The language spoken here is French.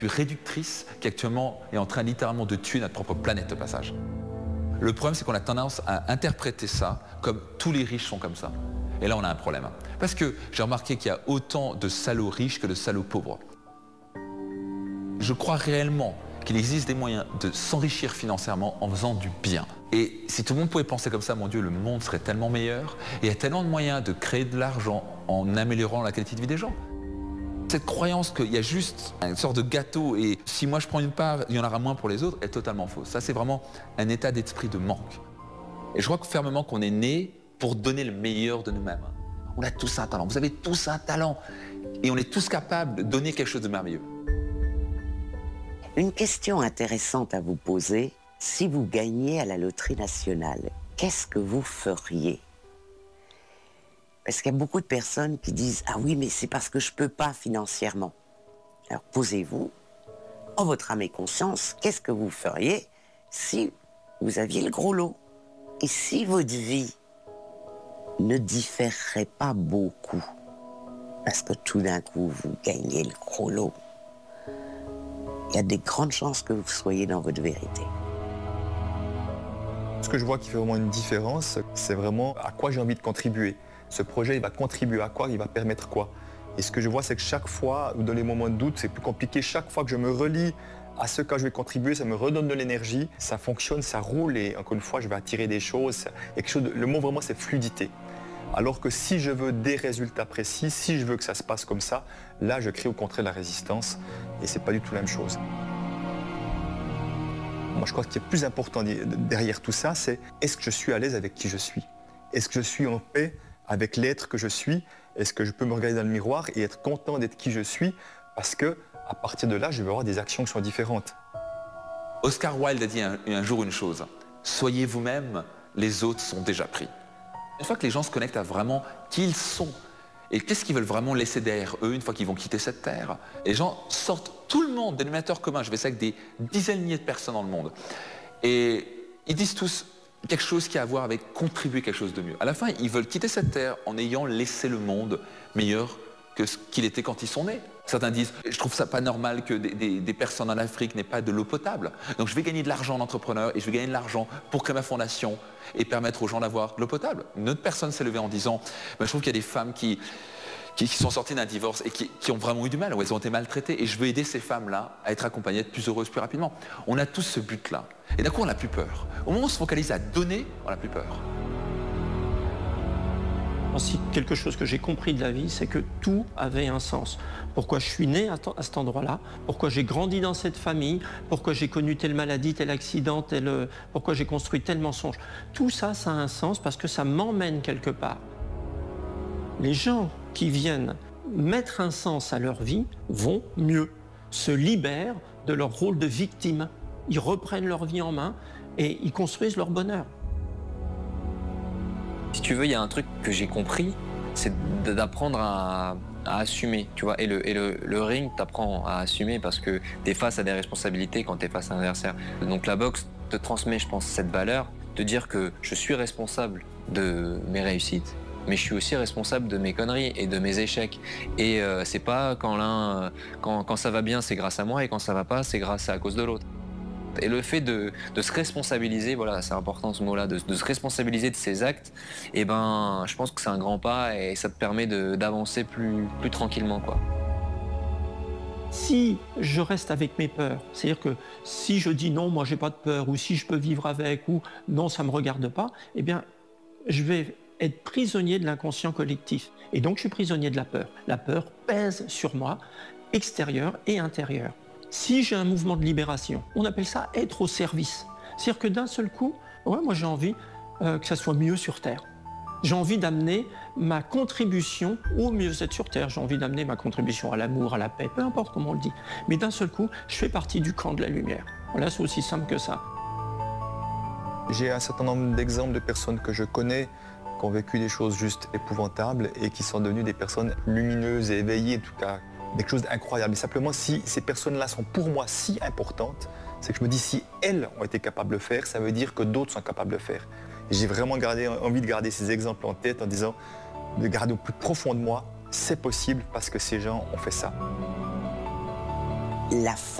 réductrice qui actuellement est en train littéralement de tuer notre propre planète au passage. Le problème, c'est qu'on a tendance à interpréter ça comme tous les riches sont comme ça. Et là, on a un problème. Parce que j'ai remarqué qu'il y a autant de salauds riches que de salauds pauvres. Je crois réellement qu'il existe des moyens de s'enrichir financièrement en faisant du bien. Et si tout le monde pouvait penser comme ça, mon Dieu, le monde serait tellement meilleur. Et il y a tellement de moyens de créer de l'argent en améliorant la qualité de vie des gens. Cette croyance qu'il y a juste une sorte de gâteau et si moi je prends une part, il y en aura moins pour les autres, est totalement fausse. Ça, c'est vraiment un état d'esprit de manque. Et je crois fermement qu'on est né pour donner le meilleur de nous-mêmes. On a tous un talent, vous avez tous un talent. Et on est tous capables de donner quelque chose de merveilleux. Une question intéressante à vous poser, si vous gagnez à la loterie nationale, qu'est-ce que vous feriez ? Parce qu'il y a beaucoup de personnes qui disent « Ah oui, mais c'est parce que je ne peux pas financièrement. » Alors posez-vous, en votre âme et conscience, qu'est-ce que vous feriez si vous aviez le gros lot ? Et si votre vie ne différerait pas beaucoup, parce que tout d'un coup, vous gagnez le gros lot, il y a des grandes chances que vous soyez dans votre vérité. Ce que je vois qui fait vraiment une différence, c'est vraiment à quoi j'ai envie de contribuer. Ce projet, il va contribuer à quoi? Il va permettre quoi? Et ce que je vois, c'est que chaque fois, ou dans les moments de doute, c'est plus compliqué. Chaque fois que je me relie à ce que je vais contribuer, ça me redonne de l'énergie, ça fonctionne, ça roule et encore une fois, je vais attirer des choses. Le mot vraiment, c'est fluidité. Alors que si je veux des résultats précis, si je veux que ça se passe comme ça, là, je crée au contraire la résistance et c'est pas du tout la même chose. Moi, je crois que ce qui est plus important derrière tout ça, c'est est-ce que je suis à l'aise avec qui je suis? Est-ce que je suis en paix avec l'être que je suis? Est-ce que je peux me regarder dans le miroir et être content d'être qui je suis? Parce que à partir de là, je vais avoir des actions qui sont différentes. Oscar Wilde a dit un jour une chose, soyez vous-même, les autres sont déjà pris. Une fois que les gens se connectent à vraiment qui ils sont et qu'est-ce qu'ils veulent vraiment laisser derrière eux une fois qu'ils vont quitter cette terre, les gens sortent tout le monde, dénominateur commun, je fais ça avec des dizaines de milliers de personnes dans le monde. Et ils disent tous quelque chose qui a à voir avec contribuer quelque chose de mieux. À la fin, ils veulent quitter cette terre en ayant laissé le monde meilleur que ce qu'il était quand ils sont nés. Certains disent, je trouve ça pas normal que des personnes en Afrique n'aient pas de l'eau potable. Donc je vais gagner de l'argent en entrepreneur et je vais gagner de l'argent pour créer ma fondation et permettre aux gens d'avoir de l'eau potable. Une autre personne s'est levée en disant, je trouve qu'il y a des femmes qui sont sorties d'un divorce et qui ont vraiment eu du mal, où elles ont été maltraitées. Et je veux aider ces femmes-là à être accompagnées, à être plus heureuses plus rapidement. On a tous ce but-là. Et d'un coup, on n'a plus peur. Au moment où on se focalise à donner, on n'a plus peur. Si quelque chose que j'ai compris de la vie, c'est que tout avait un sens. Pourquoi je suis né à cet endroit-là, pourquoi j'ai grandi dans cette famille, pourquoi j'ai connu telle maladie, tel accident, pourquoi j'ai construit tel mensonge. Tout ça, ça a un sens parce que ça m'emmène quelque part. Les gens qui viennent mettre un sens à leur vie vont mieux, se libèrent de leur rôle de victime. Ils reprennent leur vie en main et ils construisent leur bonheur. Si tu veux, il y a un truc que j'ai compris, c'est d'apprendre à assumer, tu vois. Et le ring t'apprend à assumer parce que t'es face à des responsabilités quand t'es face à un adversaire. Donc la boxe te transmet, je pense, cette valeur de dire que je suis responsable de mes réussites, mais je suis aussi responsable de mes conneries et de mes échecs. Et c'est pas quand ça va bien, c'est grâce à moi, et quand ça va pas, c'est à cause de l'autre. Et le fait de se responsabiliser, voilà, c'est important ce mot-là, de se responsabiliser de ses actes, et je pense que c'est un grand pas et ça te permet d'avancer plus tranquillement, quoi. Si je reste avec mes peurs, c'est-à-dire que si je dis non, moi j'ai pas de peur, ou si je peux vivre avec, ou non, ça me regarde pas, je vais être prisonnier de l'inconscient collectif. Et donc je suis prisonnier de la peur. La peur pèse sur moi, extérieure et intérieure. Si j'ai un mouvement de libération, on appelle ça être au service. C'est-à-dire que d'un seul coup, moi j'ai envie que ça soit mieux sur Terre. J'ai envie d'amener ma contribution au mieux-être sur Terre. J'ai envie d'amener ma contribution à l'amour, à la paix, peu importe comment on le dit. Mais d'un seul coup, je fais partie du camp de la lumière. Voilà, c'est aussi simple que ça. J'ai un certain nombre d'exemples de personnes que je connais qui ont vécu des choses juste épouvantables et qui sont devenues des personnes lumineuses et éveillées, en tout cas, quelque chose d'incroyable. Et simplement, si ces personnes-là sont pour moi si importantes, c'est que je me dis, si elles ont été capables de le faire, ça veut dire que d'autres sont capables de le faire. Et j'ai vraiment envie de garder ces exemples en tête en disant, de garder au plus profond de moi, c'est possible parce que ces gens ont fait ça. la